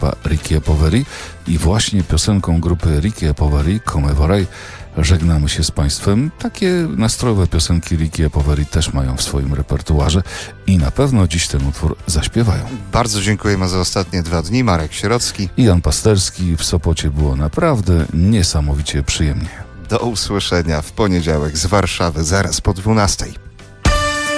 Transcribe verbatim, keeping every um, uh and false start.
zespołu Ricky e Poveri i właśnie piosenką grupy Ricky e Poveri, Come Vorrei, żegnamy się z Państwem. Takie nastrojowe piosenki Ricky e Poveri też mają w swoim repertuarze i na pewno dziś ten utwór zaśpiewają. Bardzo dziękujemy za ostatnie dwa dni. Marek Sierocki i Jan Pasterski. W Sopocie było naprawdę niesamowicie przyjemnie. Do usłyszenia w poniedziałek z Warszawy zaraz po dwunastej.